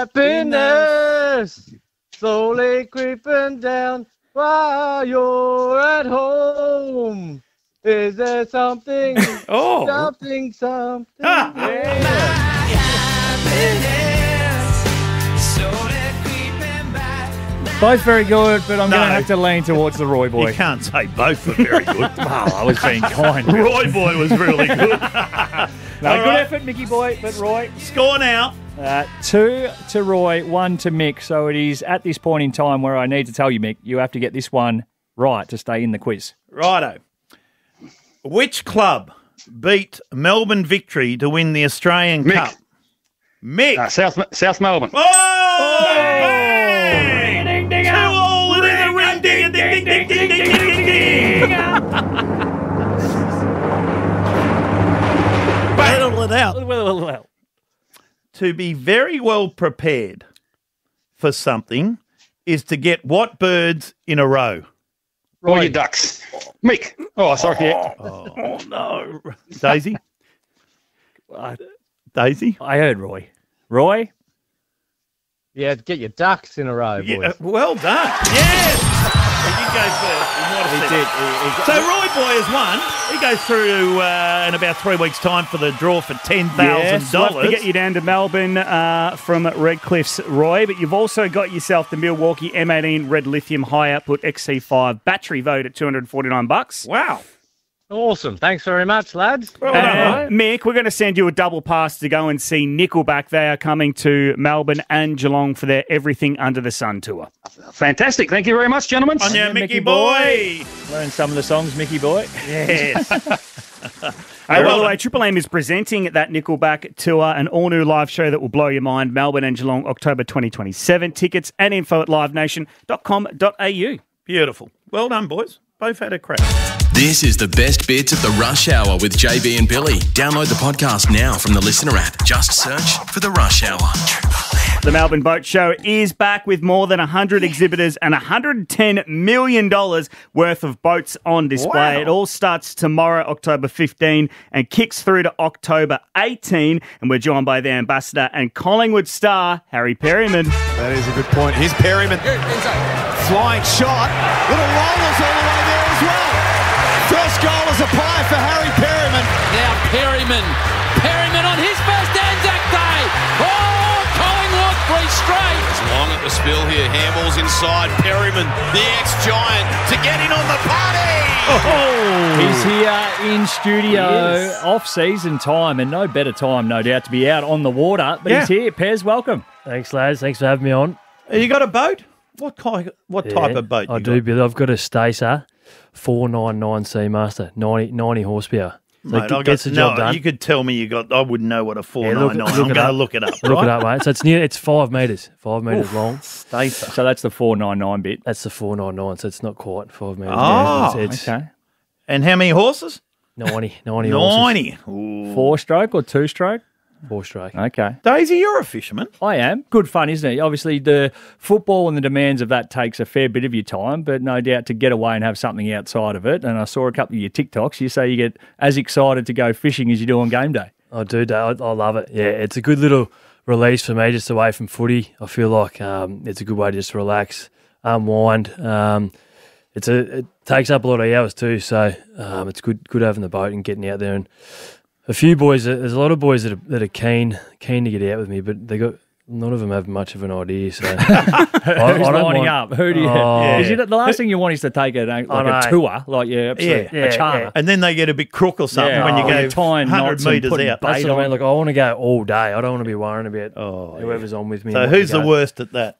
Happiness slowly creeping down while you're at home. Is there something, something? Both very good, but I'm going to have to lean towards the Roy Boy. You can't say both were very good. Oh, I was being kind. Roy Boy was really good. Good effort, Mickey Boy, but Roy. Score now. 2 to Roy, 1 to Mick. So it is at this point in time where I need to tell you, Mick, you have to get this one right to stay in the quiz. Righto. Which club beat Melbourne Victory to win the Australian Cup? Mick. South Melbourne. Oh! Ding, ding, ding, 2-all in the ring. Ding, ding, ding, ding, ding, ding, ding. Battle it out. Well. To be very well prepared for something is to get what birds in a row? Roy Ducks. Mick. Oh, sorry. Oh, no. Daisy? Daisy? I heard Roy. Roy? Yeah, get your ducks in a row, boys. Yeah, well done. Yes! He did go first. He did. So Roy Boy has won. He goes through in about 3 weeks' time for the draw for $10,000. Yes, we'll have to get you down to Melbourne from Redcliffe's, Roy. But you've also got yourself the Milwaukee M18 Red Lithium High Output XC5 battery vote at $249. Wow. Awesome. Thanks very much, lads. Mick, we're going to send you a double pass to go and see Nickelback. They are coming to Melbourne and Geelong for their Everything Under the Sun tour. Fantastic. Thank you very much, gentlemen. On ya, Mickey Boy. Learn some of the songs, Mickey Boy. Yes. By the way, Triple M is presenting that Nickelback tour, an all-new live show that will blow your mind. Melbourne and Geelong, October 2027. Tickets and info at livenation.com.au. Beautiful. Well done, boys. Both had a crack. This is the best bits of the Rush Hour with JB and Billy. Download the podcast now from the Listener app. Just search for the Rush Hour. The Melbourne Boat Show is back with more than 100 exhibitors and $110 million worth of boats on display. Wow. It all starts tomorrow, October 15, and kicks through to October 18. And we're joined by their ambassador and Collingwood star, Harry Perryman. That is a good point. Here's Perryman. Flying shot. Little rollers all the way there as well. First goal is a pie for Harry Perryman. Now Perryman on his first Anzac Day. Oh, Collingwood, 3 straight. It's long at the spill here. Handball's inside. Perryman, the ex-Giant, to get in on the party. He's here in studio, off-season time, and no better time, no doubt, to be out on the water. But he's here. Pez, welcome. Thanks, lads. Thanks for having me on. You got a boat? What type of boat? I do, Billy. I've got a Stacer 499 Seamaster, 90 horsepower. So Mate, it gets the job done. You could tell me you got. I wouldn't know what a 499. I'm going to look it up. Look it up, mate. So it's 5 metres, 5 metres long. Stacer. So that's the 499 bit. That's the 499. So it's not quite 5 metres. Oh, it's okay. And how many horses? 90 90. horses. 4-stroke or 2-stroke? 4-stroke. Okay. Daisy, you're a fisherman. I am. Good fun, isn't it? Obviously, the football and the demands of that takes a fair bit of your time, but no doubt to get away and have something outside of it. And I saw a couple of your TikToks. You say you get as excited to go fishing as you do on game day. I do, Dave. I love it. Yeah, it's a good little release for me, just away from footy. I feel like it's a good way to just relax, unwind. It takes up a lot of hours too, so it's good having the boat and getting out there. And a few boys, there's a lot of boys that are keen to get out with me, but none of them have much of an idea. So who's lining up? Who do you? The last thing you want is to take a tour, like a charter, and then they get a bit crook or something when you go 100 metres out. That's what I mean. Like, I want to go all day. I don't want to be worrying about whoever's on with me. So who's the worst at that?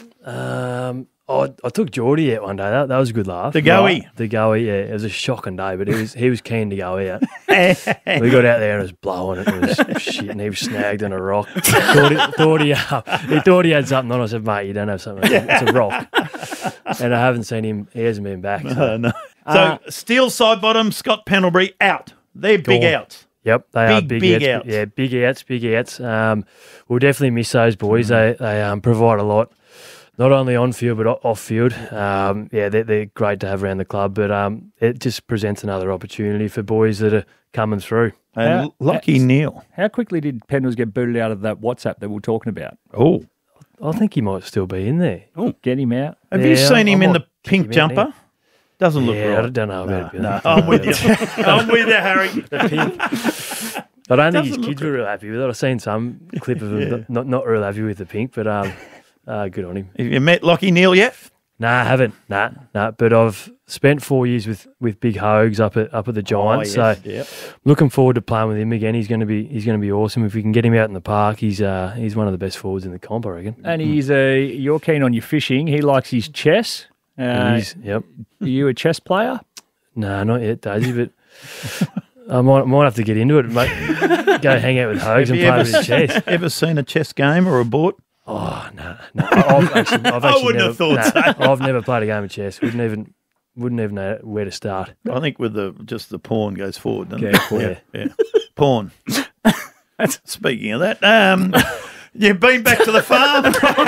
I took Geordie out one day. That was a good laugh. The Goey. The Goey, yeah. It was a shocking day, but he was keen to go out. We got out there and it was blowing. It was shit, and he was snagged on a rock. He thought he had something on. I said, mate, you don't have something. It's a rock. And I haven't seen him. He hasn't been back. So, no. So Steel Side Bottom, Scott Pendlebury, out. They're big outs. Yep, they are big outs. Yeah, big outs. We'll definitely miss those boys. They provide a lot. Not only on field, but off field. They're great to have around the club, but it just presents another opportunity for boys that are coming through. And Lucky Neil. How quickly did Pendles get booted out of that WhatsApp that we were talking about? Oh. I think he might still be in there. Get him out. Have you Yeah, seen him I in might the pink kick him out jumper? Doesn't look Yeah, I right. don't know about it. No, I'm with you. I'm with you, Harry. I don't think Doesn't his kids look were real happy with it. I've seen some clip of him not real happy with the pink, but good on him. Have you met Lockie Neal yet? Nah, I haven't. Nah. But I've spent 4 years with Big Hogs up at the Giants, yes. so Yep. looking forward to playing with him again. He's going to be awesome. If we can get him out in the park, he's one of the best forwards in the comp, I reckon. And you're keen on your fishing. He likes his chess. Yep. Are you a chess player? No, not yet, Daisy, but I might have to get into it, mate. Go hang out with Hogs and play a bit of chess. Ever seen a chess game or a board? Oh, no. I've actually wouldn't have thought so. I've never played a game of chess. Wouldn't even know where to start. I think with just the pawn goes forward, doesn't Yeah. it? Yeah. Pawn. Speaking of that, you've been back to the farm.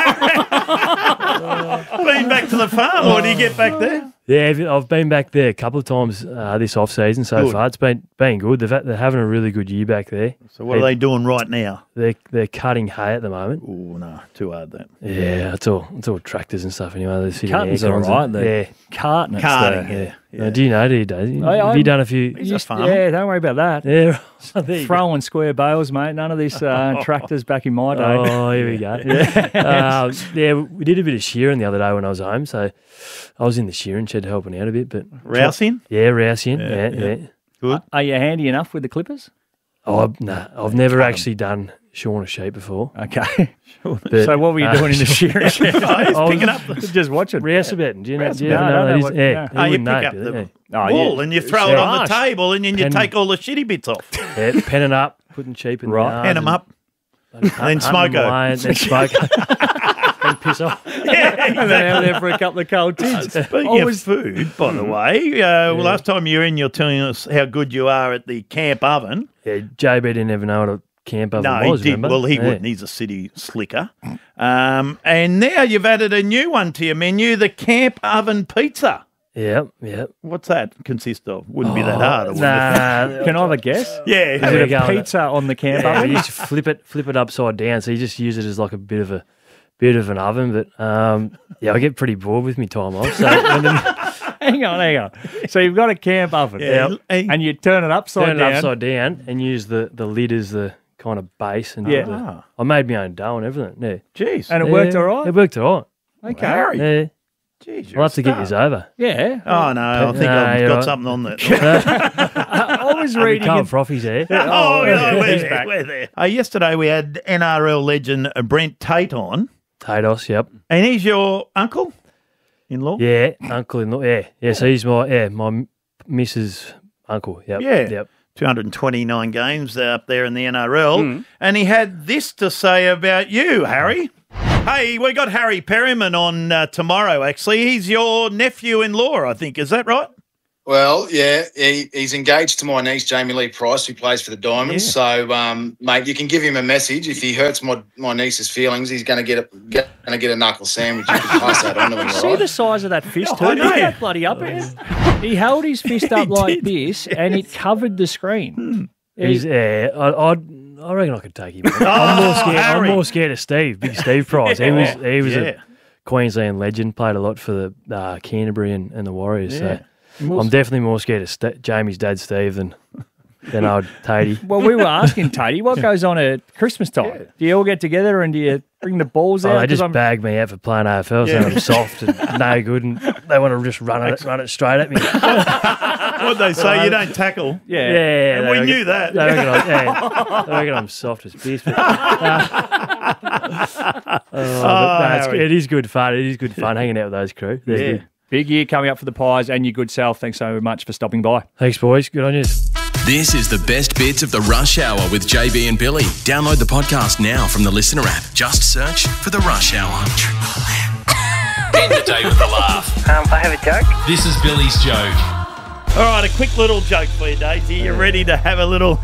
Been back to the farm. What do you get back there? Yeah, I've been back there a couple of times this off season so Good. far. It's been good. They're having a really good year back there. So what are they doing right now? They're cutting hay at the moment. Oh no, too hard that. Yeah, it's all tractors and stuff anyway. They're sitting Cutting's air all cons right. and- The carting. Carting, the- yeah. Do you know, Daisy? I- Have you done a few? He's a farmer. Yeah, don't worry about that. Yeah, there you go. Throwing square bales, mate. None of this tractors back in my day. Oh, here we go. Yeah, we did a bit of shearing the other day when I was home, so I was in the shearing shed helping out a bit. But Rousing? Yeah, rousing. Yeah. Good. Are you handy enough with the clippers? I've never actually done shorn a sheep before. Okay. But, So what were you doing in the shearing shed? He's picking up the Just watching. Rouseaboutting. Do you ever No, know I don't that is? know what- Yeah, no. you Oh, you wouldn't pick know, up do the you? ball and you throw it on the table and then you Pen- take all the shitty bits off. Yeah, penning up, putting sheep in Right. the yard. Pen them up. and then smoke them away, and then smoke. And piss off. And then out there for a couple of cold tins. Speaking of food, by the way, last time you were in, you're telling us how good you are at the camp oven. Yeah, JB didn't ever know what a camp oven No, was, he did. remember? Well, he Yeah. wouldn't. He's a city slicker. And now you've added a new one to your menu, the camp oven pizza. Yep. What's that consist of? Wouldn't be that hard. I wouldn't have Nah. Can I have a guess? Yeah. Is it go a with it. pizza on the camp Yeah, oven? you just flip it upside down, so you just use it as like a bit of an oven. But I get pretty bored with me time off. So Hang on. So you've got a camp oven, Yeah. and you turn it upside turn down. it upside down and use the lid as the kind of base. And Yeah. I made my own dough and everything. Yeah, Jeez. And it worked all right? It worked all right. Okay. Harry. Yeah, Jeez, you're I'll a have to get star. yours over. Yeah. Oh, no. I think Nah, I've you're got right. something on that. I was reading Carl in- Frothy's there. Oh, no, he's we're back. there. We're there. Yesterday we had NRL legend Brent Tate on, Tatos, yep. and he's your uncle-in-law? Yeah, uncle-in-law. Yeah. So he's my missus' uncle. Yep. Yeah. Yep. 229 games up there in the NRL. And he had this to say about you, Harry. Hey, we got Harry Perryman on tomorrow, actually. He's your nephew-in-law, I think. Is that right? Well, yeah, he's engaged to my niece, Jamie Lee Price, who plays for the Diamonds. So, mate, you can give him a message. If he hurts my niece's feelings, he's going to get a knuckle sandwich. You can pass that on to him, all See right? the size of that fist, I too? know. Look that bloody up. He held his fist up like this, and it covered the screen. He's I reckon I could take him. Oh, I'm more scared of Steve, Big Steve Price. He was Yeah. a Queensland legend, played a lot for the Canterbury and the Warriors. Yeah. So I'm definitely more scared of Jamie's dad, Steve, than old Tatey. Well, we were asking Tatey, what goes on at Christmas time? Do you all get together and do you bring the balls out? Oh, they 'Cause just bag me out for playing AFL, so I'm soft and no good, and they want to just run it straight at me. What'd they say? You don't tackle. Yeah. And they we reckon- knew that. They reckon I'm soft as piss. But, it is good fun. It is good fun hanging out with those crew. They're Yeah. good. Big year coming up for the Pies and your good self. Thanks so much for stopping by. Thanks, boys. Good on you. This is the best bits of the Rush Hour with JB and Billy. Download the podcast now from the Listener app. Just search for the Rush Hour. End the day with a laugh. I have a joke. This is Billy's joke. All right, a quick little joke for you, Daisy. You ready to have a little...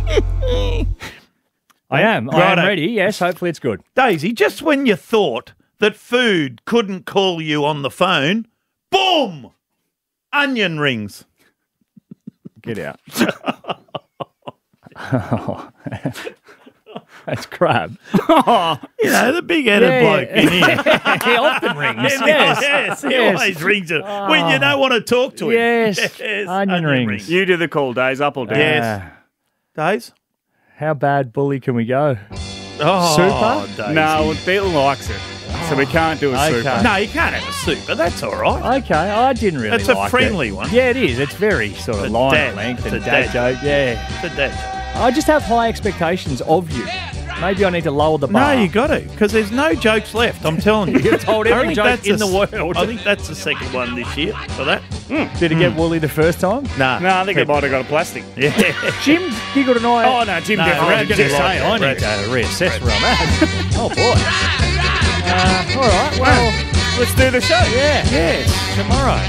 I am Righto. ready. Yes, hopefully it's good. Daisy, just when you thought that food couldn't call you on the phone, boom! Onion rings. Get out. It's crap. You know, the big-headed bloke in here. He often rings. Yes, he always rings it when you don't want to talk to him. Yes, onion rings. You do the call, Days. Up or down? Yes. Days? How bad bully can we go? Oh, Super? Daisy. No, Beetle likes it. So we can't do a Okay. super. No, you can't have a super. That's all right. Okay, I didn't really It's a like friendly it. one. Yeah, it is. It's very sort of It's a line dad. of length It's and a dad dad. joke. Yeah. It's a dad. I just have high expectations of you. Maybe I need to lower the bar. No, you got to, because there's no jokes left. I'm telling you. You've told I every think joke that's in a- the world. I think that's the second one this year for that. Did it get woolly the first time? No. No, I think it might have got a plastic. Yeah. Jim giggled an eye. Oh, no, Jim No, definitely. I was going to say, I Right. need to reassess where I'm at. Oh, boy. All right, well, Let's do the show. yeah. Yes, tomorrow.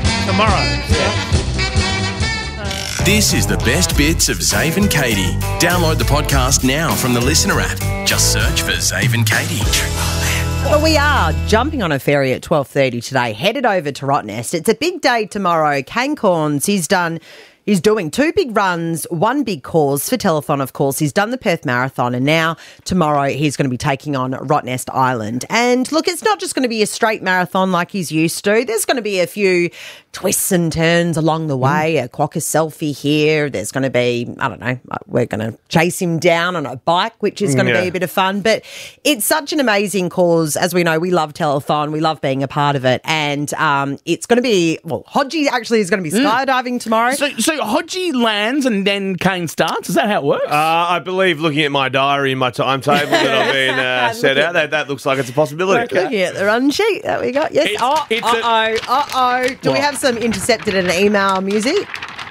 This is the best bits of Zave and Katie. Download the podcast now from the Listener app. Just search for Zave and Katie. Well, we are jumping on a ferry at 12:30 today, headed over to Rottnest. It's a big day tomorrow. Kane Corns, he's doing 2 big runs, 1 big cause for telethon, of course. He's done the Perth Marathon, and now tomorrow he's going to be taking on Rottnest Island. And look, it's not just going to be a straight marathon like he's used to. There's going to be a few twists and turns along the way, a Quokka selfie here. There's going to be, I don't know, we're going to chase him down on a bike, which is going to be a bit of fun. But it's such an amazing cause. As we know, we love telethon. We love being a part of it. And it's going to be, well, Hodgie actually is going to be skydiving tomorrow. So Hodgie lands and then Kane starts? Is that how it works? I believe, looking at my diary and my timetable that I've been set out, that looks like it's a possibility. Looking at the run sheet that we got. Yes. Do we have some intercepted an email music?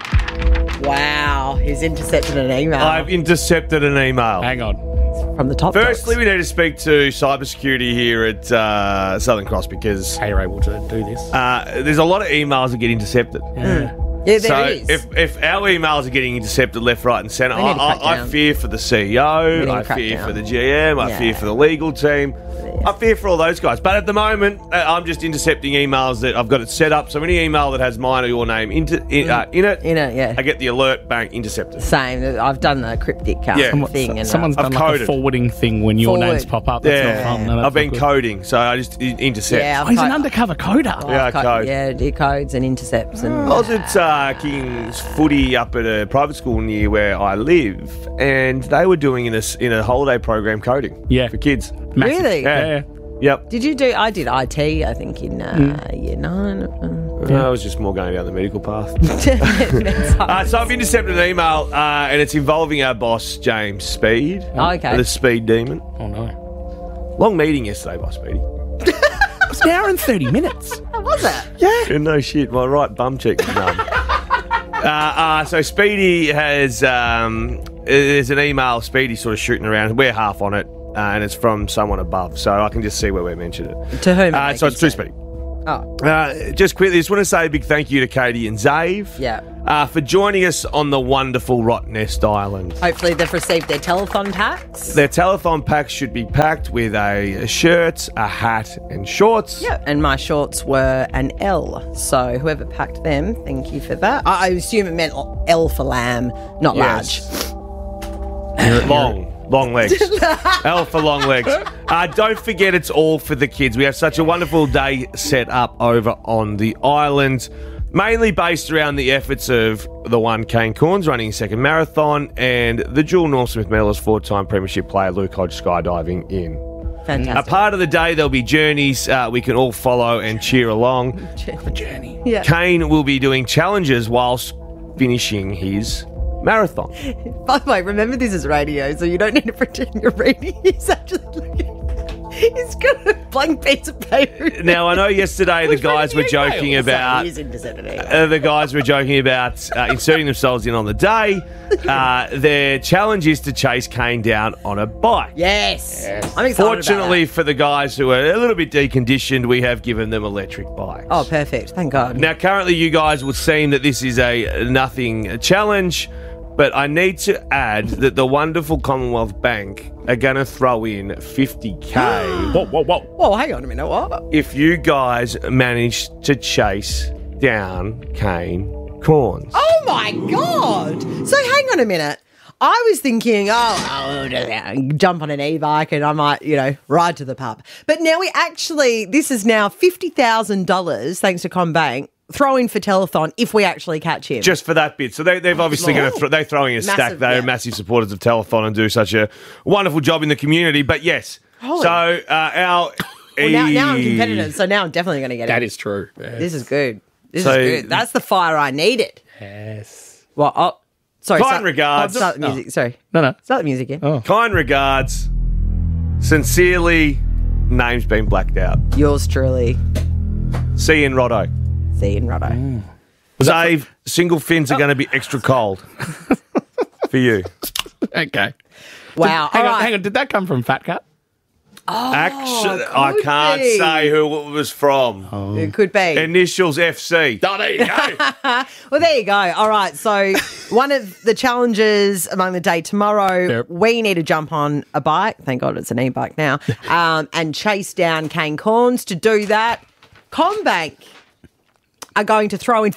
Wow, he's intercepted an email. I've intercepted an email. Hang on. From the top. Firstly, we need to speak to cybersecurity here at Southern Cross because Hey, you're able to do this. there's a lot of emails that get intercepted. Yeah, there So is. if our emails are getting intercepted left, right, and centre, We need to crack I down. fear for the We CEO, need I to crack fear down. for the GM, I Yeah. fear for the legal team. I fear for all those guys. But at the moment, I'm just intercepting emails that I've got it set up. So any email that has mine or your name in it, yeah. I get the alert, bang, intercepted. Same. I've done the cryptic thing. And Someone's done I've like a coded. forwarding thing when your names pop up. That's not fun. No, that's I've been not good. coding, so I just intercept. Yeah, Oh, he's an undercover coder. Yeah, I code. Yeah, do codes and intercepts. And I was at King's Footy up at a private school near where I live, and they were doing in a holiday program coding for kids. Massive. Really? Yeah. Yep. Did you do? I did IT. I think in year 9. I was just more going down the medical path. So I've intercepted an email, and it's involving our boss, James Speed. Oh, okay. The Speed Demon. Oh, no. Long meeting yesterday by Speedy. It was an hour and 30 minutes. How was it? Yeah, no shit. My right bum cheek was numb. So Speedy has there's an email Speedy sort of shooting around. We're half on it, and it's from someone above, so I can just see where we mentioned it. To whom? So it's to Speedy. Oh. Just quickly, just want to say a big thank you to Katie and Zave for joining us on the wonderful Rottnest Island. Hopefully they've received their telethon packs. Their telethon packs should be packed with a shirt, a hat, and shorts. Yeah, and my shorts were an L. So whoever packed them, thank you for that. I assume it meant L for lamb, not large. Long legs. L for long legs. Don't forget, it's all for the kids. We have such a wonderful day set up over on the island, mainly based around the efforts of the one Kane Corns running his second marathon and the dual Norm Smith medalist 4-time premiership player Luke Hodge skydiving in. Fantastic. A part of the day, there'll be journeys we can all follow and cheer along. The journey. Yeah. Kane will be doing challenges whilst finishing his marathon. By the way, remember this is radio, so you don't need to pretend you're reading. He's actually he's got a blank piece of paper. Now, I know yesterday the guys were joking about the guys were joking about inserting themselves in on the day. Their challenge is to chase Kane down on a bike. Yes. I'm excited Fortunately for the guys who are a little bit deconditioned, we have given them electric bikes. Oh, perfect. Thank God. Now, currently, you guys would seem that this is a nothing challenge, but I need to add that the wonderful Commonwealth Bank are going to throw in $50K. Whoa, hang on a minute. What? If you guys manage to chase down Kane Corns. Oh, my God. So hang on a minute. I was thinking, jump on an e-bike and I might, ride to the pub. But now this is now $50,000, thanks to CommBank, throw-in for telethon if we actually catch him. Just for that bit. So they've obviously they're throwing a stack. They're massive supporters of telethon and do such a wonderful job in the community. But yes, our... now I'm competitive, so now I'm definitely going to get it. That is true. Yes. This is good. This is good. That's the fire I needed. Yes. Well, sorry. Kind regards. Start the music. Sorry. No. Start the music, yeah. Oh. Kind regards. Sincerely, name's been blacked out. Yours truly. See you in Roddo. See you in Roddo. Dave, single fins are going to be extra cold for you. Okay. Wow. Hang on. Did that come from Fat Cat? Oh, actually, I can't say who it was from. Oh. It could be. Initials FC. Oh, there you go. Well, there you go. All right. So one of the challenges among the day tomorrow, we need to jump on a bike. Thank God it's an e-bike now. And chase down Kane Cornes. To do that, CommBank are going to throw in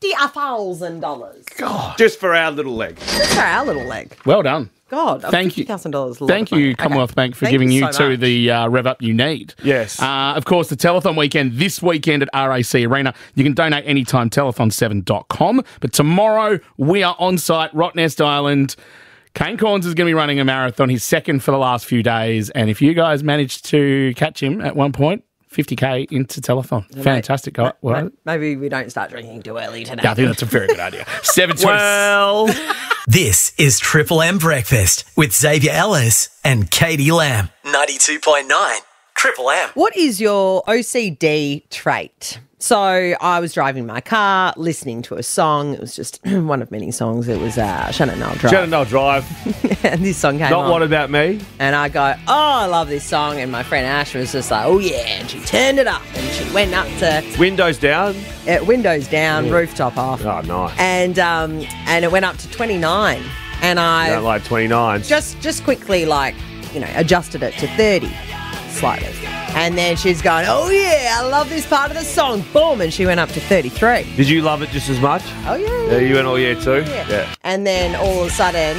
$50,000. God. Just for our little leg. Just for our little leg. Well done. God, thank you. $50,000. Thank you, Commonwealth Bank, for giving you to the rev up you need. Yes. Of course, the telethon weekend this weekend at RAC Arena. You can donate anytime, telethon7.com. But tomorrow we are on site, Rottnest Island. Kane Cornes is going to be running a marathon, his second for the last few days. And if you guys manage to catch him at one point, 50K into telethon. Fantastic. Maybe we don't start drinking too early today. Yeah, I think that's a very good idea. 7:20. Well, this is Triple M Breakfast with Xavier Ellis and Katie Lamb. 92.9 Triple M. What is your OCD trait? So I was driving my car, listening to a song. It was just one of many songs. It was Shenandoah Drive. Shenandoah Drive. And this song came on. Not What About Me? And I go, I love this song. And my friend Ash was just like, oh, yeah. And she turned it up. And she went up to... Windows down? Windows down, rooftop off. Oh, nice. And it went up to 29. And I... You don't like 29s? Just quickly, adjusted it to 30 slightly. And then she's going, oh, yeah, I love this part of the song. Boom. And she went up to 33. Did you love it just as much? Oh, yeah. Yeah, you went, oh, yeah, too? Yeah. And then all of a sudden,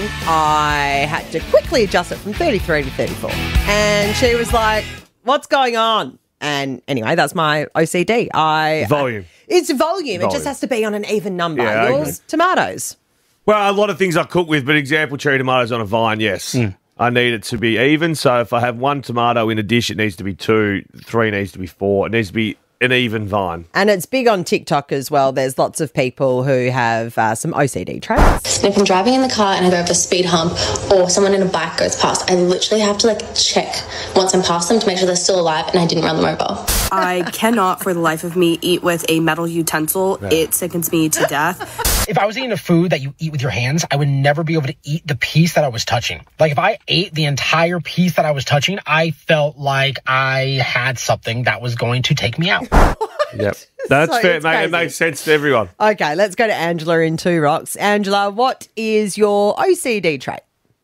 I had to quickly adjust it from 33 to 34. And she was like, what's going on? And anyway, that's my OCD. Volume. It's volume. It just has to be on an even number. Yeah, Yours, tomatoes. Well, a lot of things I cook with, but example, cherry tomatoes on a vine, yes. I need it to be even. So if I have one tomato in a dish, it needs to be 2, 3 needs to be 4. It needs to be an even vine. And it's big on TikTok as well. There's lots of people who have some OCD traits. And if I'm driving in the car and I go over a speed hump or someone in a bike goes past, I literally have to check once I'm past them to make sure they're still alive and I didn't run them over. I cannot for the life of me eat with a metal utensil. Yeah. It sickens me to death. If I was eating a food that you eat with your hands, I would never be able to eat the piece that I was touching. Like if I ate the entire piece that I was touching, I felt like I had something that was going to take me out. Yep. That's fair, mate. It makes sense to everyone. Okay, let's go to Angela in Two Rocks. Angela, what is your OCD trait?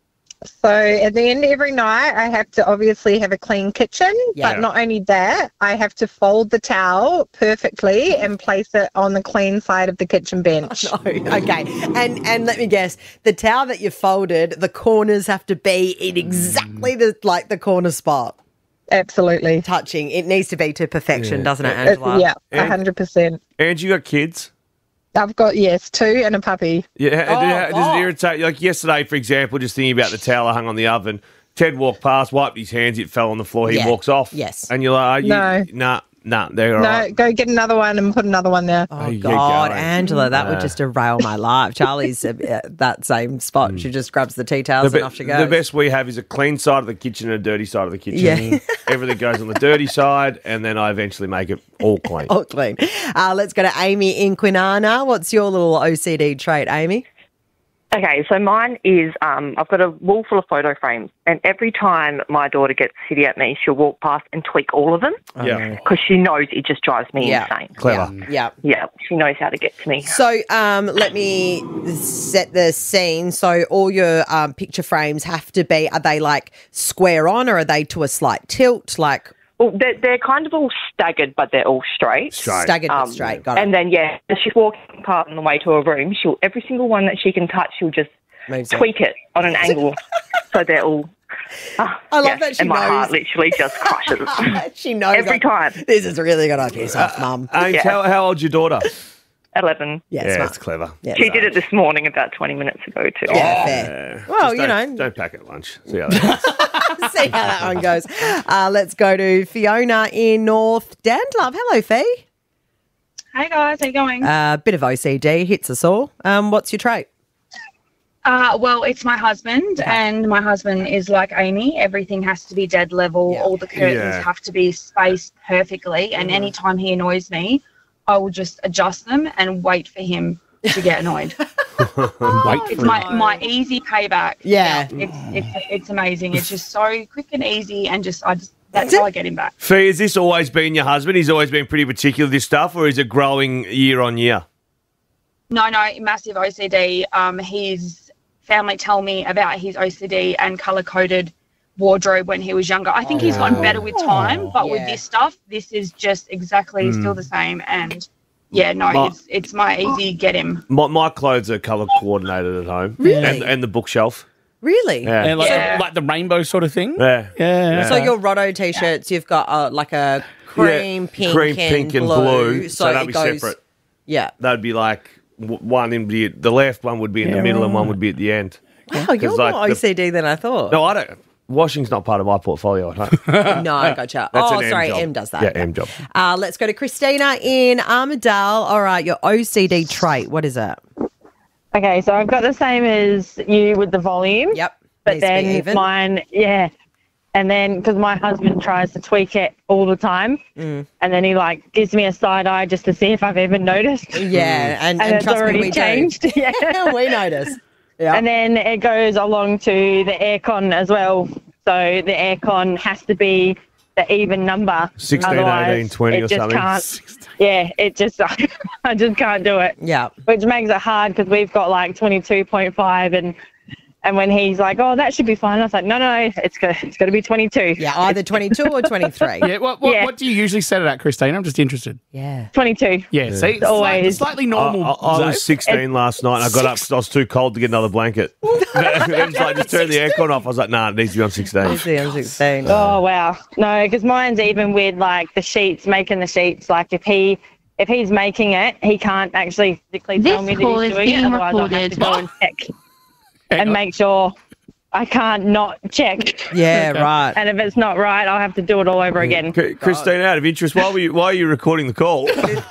So at the end of every night, I have to obviously have a clean kitchen, but not only that, I have to fold the towel perfectly and place it on the clean side of the kitchen bench. Oh, no. Okay, and let me guess, the towel that you folded, the corners have to be in exactly the corner spot. Absolutely. Touching. It needs to be to perfection, doesn't it, Angela? Yeah, 100%. And you got kids? I've got, 2 and a puppy. Yeah, does it irritate you? Like yesterday, for example, just thinking about the towel I hung on the oven, Ted walked past, wiped his hands, it fell on the floor, he walks off. Yes. And you're like, nah, they're all right. No, go get another one and put another one there. Oh, God, Angela, that would just derail my life. Charlie's that same spot. She just grabs the tea towels and off she goes. The best we have is a clean side of the kitchen and a dirty side of the kitchen. Yeah. Everything goes on the dirty side, and then I eventually make it all clean. All clean. Let's go to Amy in Kwinana. What's your little OCD trait, Amy? Okay, so mine is I've got a wall full of photo frames, and every time my daughter gets city at me, she'll walk past and tweak all of them. Yeah. Because she knows it just drives me insane. Clever. Yeah. She knows how to get to me. So let me set the scene. So all your picture frames have to be, are they square on or are they to a slight tilt? Well, they're kind of all staggered, but they're all straight. Staggered but straight, got it. And then, as she's walking past on the way to her room, every single one that she can touch, she'll just tweak it on an angle so they're all. I love that she and my knows. heart literally just crushes. She knows every time. This is really going to piss off, Mum. Ames, how old's your daughter? 11. Yeah, smart. it's clever. Yeah, She did it this morning about 20 minutes ago too. Yeah, fair. Well, Just you don't- know. Don't pack it at lunch. See how that goes. See how that one goes. Let's go to Fiona in North Dandlove. Hello, Fee. Hey guys, how you going? Bit of OCD hits us all. What's your trait? Well, it's my husband, and my husband is like Amy. Everything has to be dead level. All the curtains have to be spaced perfectly. And anytime he annoys me, I will just adjust them and wait for him to get annoyed. It's my easy payback. Yeah. It's amazing. It's just so quick and easy, and that's how I get him back. Fee, has this always been your husband? He's always been pretty particular with this stuff, or is it growing year on year? No, massive OCD. His family tell me about his OCD and colour-coded wardrobe when he was younger. I think he's gotten better with time, but with this stuff, this is just exactly still the same. And it's my easy get him. My clothes are colour coordinated at home. Really? And the bookshelf. Really? Yeah. And like the rainbow sort of thing? Yeah. So your Rotto t-shirts, you've got like a cream, pink, and blue. So that'd it be goes, separate. Yeah. That'd be like one in the left one would be in the middle and one would be at the end. Wow, you're more OCD than I thought. No, I don't. Washing's not part of my portfolio at home. No, I gotcha. That's Oh, an M sorry, job. M does that. Yeah, M job. Let's go to Christina in Armidale. All right, your OCD trait, what is it? Okay, so I've got the same as you with the volume. Yep. But Needs to be then even. mine, and then because my husband tries to tweak it all the time, and then he like gives me a side eye just to see if I've even noticed. Yeah, and it's trust me, already we changed. do. Yeah, we notice. Yeah. And then it goes along to the aircon as well. So the aircon has to be the even number. 16, Otherwise, 18, 20 it or just something. Can't, it just, I just can't do it. Yeah. Which makes it hard because we've got like 22.5 and when he's like, oh, that should be fine. I was like, no, it's got to be 22. Yeah, either 22 or 23. Yeah. What do you usually set it at, Christine? I'm just interested. Yeah. 22. Yeah. See, It's always slightly normal. I was 16 last night and I got up because I was too cold to get another blanket. It was like, just turn the aircon off. I was like, nah, it needs to be on 16. Needs to be on 16. Oh, wow. No, because mine's even with like the sheets, making the sheets. Like if he's making it, he can't actually physically tell me that call he's is doing it. being Otherwise, I'll have to go and check and make sure I can't not check. Yeah, right. And if it's not right, I'll have to do it all over again. Christine, out of interest, why are you recording the call?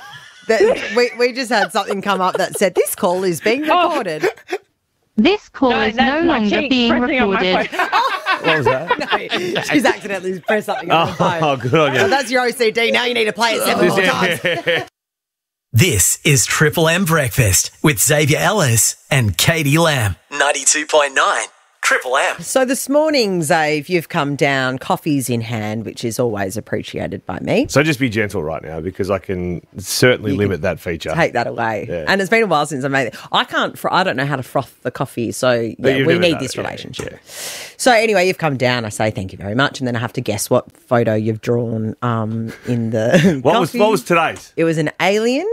We just had something come up that said this call is being recorded. This call No, is that's no my longer cheek being pressing on my recorded. phone. What was that? No, she's accidentally pressed something on the phone. Oh, good on you. So that's your OCD. Now you need to play it 7 more times. This is Triple M Breakfast with Xavier Ellis and Katie Lamb. 92.9 Triple M. So this morning, Zave, you've come down, coffees in hand, which is always appreciated by me. So just be gentle right now because I can certainly limit that feature. Take that away. Yeah. And it's been a while since I made it. I don't know how to froth the coffee, so But yeah, you've we never need done this it, yeah, relationship. yeah. So anyway, you've come down. I say thank you very much, and then I have to guess what photo you've drawn in the What coffee. was today's? It was an alien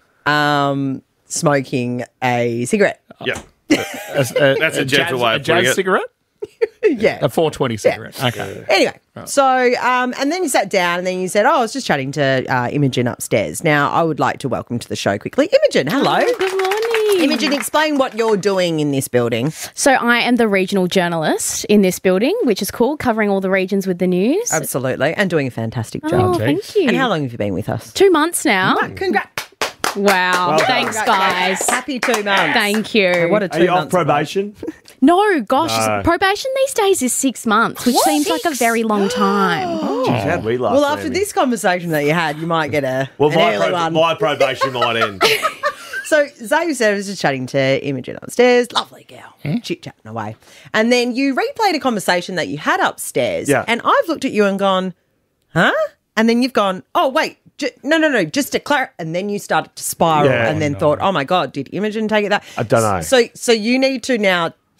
smoking a cigarette. Yeah. That's a gentle way of putting jazz it. cigarette? Yeah. A 420 cigarette. Okay. Anyway, so and then you sat down and then you said, I was just chatting to Imogen upstairs. Now, I would like to welcome to the show quickly Imogen. Hello. Good morning. Imogen, explain what you're doing in this building. So I am the regional journalist in this building, which is cool, covering all the regions with the news. Absolutely, and doing a fantastic Oh, job. thank you. And how long have you been with us? 2 months now. Congrats. Wow. Well done. Thanks, guys. Happy 2 months. Thank you. And what a 2 Are you off months probation? No, gosh, No. probation these days is 6 months, which seems like a very long time. Jeez, how'd we last Well, land after in? this conversation that you had, you might get an early one. my probation might end. So Zave said I was just chatting to Imogen upstairs. Lovely girl. Chit-chatting away. And then you replayed a conversation that you had upstairs. Yeah. And I've looked at you and gone, huh? And then you've gone, oh, wait. No, just to clarify. And then you started to spiral Yeah. and then thought, oh, my God, did Imogen take it that? I don't know. So you need to now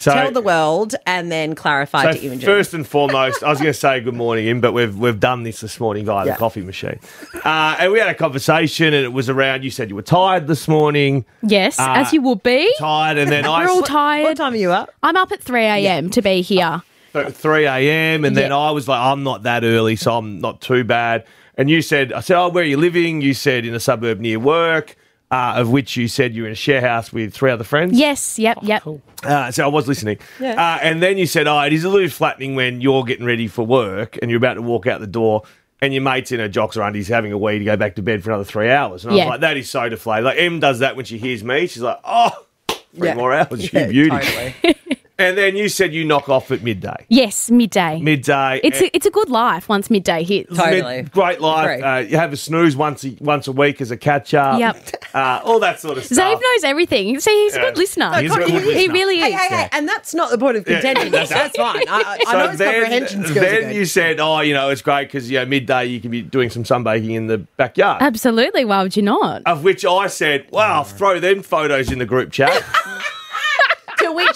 tell the world and then clarify to Imogen. First and foremost, I was going to say good morning, Im, but we've done this morning via the coffee machine. And we had a conversation, and it was around, you said you were tired this morning. Yes, as you will be. Tired, and then We're all tired. What time are you up? I'm up at 3 a.m. to be here. 3 a.m. and then I was like, I'm not that early, so I'm not too bad. And I said, oh, where are you living? You said in a suburb near work, of which you said you were in a share house with 3 other friends. Yes, yep. Cool. So I was listening. Yeah. And then you said, it is a little flattening when you're getting ready for work and you're about to walk out the door and your mate's in her jocks or undies having a wee to go back to bed for another 3 hours. And I was like, that is so deflated. Like, Em does that when she hears me. She's like, 3 more hours, you beauty. Totally. And then you said you knock off at midday. Yes, midday. Midday. It's a good life once midday hits. Great life. You have a snooze once a week as a catch up. Yep. All that sort of stuff. Zave knows everything. See, he's a good listener. He really is. Hey, and that's not the point of contention. That's fine. I know his comprehension skills Then are good. you said, it's great because midday you can be doing some sunbaking in the backyard. Absolutely. Why would you not? Of which I said, wow, throw them photos in the group chat. To which,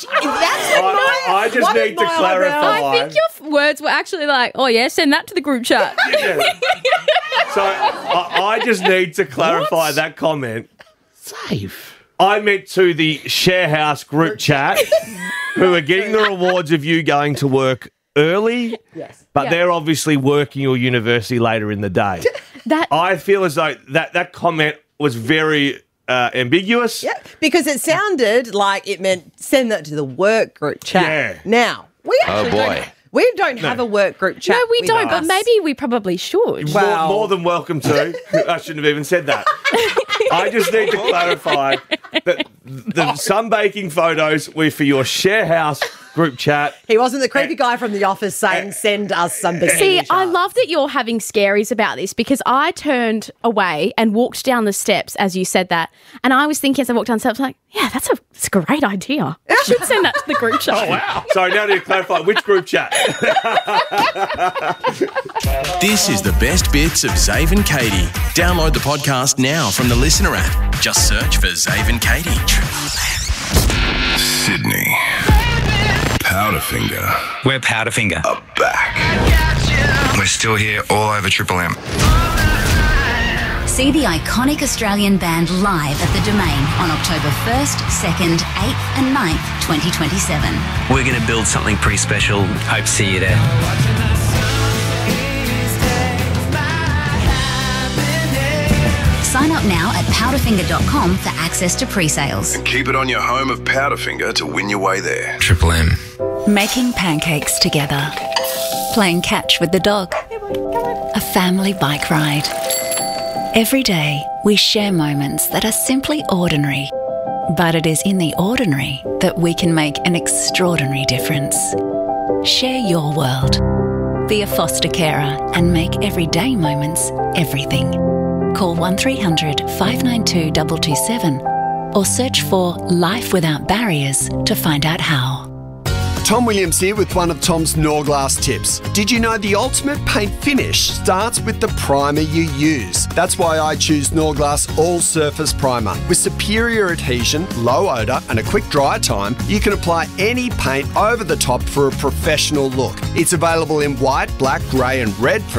I just need to clarify. I think your words were actually like, send that to the group chat. So I just need to clarify that comment. Safe. I meant to the share house group chat who are getting the rewards of you going to work early, but they're obviously working your university later in the day. I feel as though that comment was very ambiguous. Yeah, because it sounded like it meant send that to the work group chat. Yeah. Now, we actually don't have a work group chat. No, we with don't, us. but maybe we probably should. More than welcome to. I shouldn't have even said that. I just need to clarify that the sunbaking photos were for your share house group chat. He wasn't the creepy guy from the office saying, send us some bikini. See, I love that you're having scaries about this because I turned away and walked down the steps as you said that. And I was thinking as I walked down the steps, like, that's a great idea. I should send that to the group chat. Oh, wow. Sorry, now I need to clarify. Which group chat? This is the best bits of Zave and Katie. Download the podcast now from the Listener app. Just search for Zave and Katie. Sydney. Powderfinger. We're Powderfinger. Are back. We're still here all over Triple M. See the iconic Australian band live at the Domain on October 1st, 2nd, 8th and 9th, 2027. We're going to build something pretty special. Hope to see you there. Sign up now at powderfinger.com for access to pre-sales. And keep it on your home of Powderfinger to win your way there. Triple M. Making pancakes together. Playing catch with the dog. A family bike ride. Every day, we share moments that are simply ordinary. But it is in the ordinary that we can make an extraordinary difference. Share your world. Be a foster carer and make everyday moments everything. Call 1300 592 227 or search for Life Without Barriers to find out how. Tom Williams here with one of Tom's Norglass tips. Did you know the ultimate paint finish starts with the primer you use? That's why I choose Norglass All Surface Primer. With superior adhesion, low odour and a quick dry time, you can apply any paint over the top for a professional look. It's available in white, black, grey and red from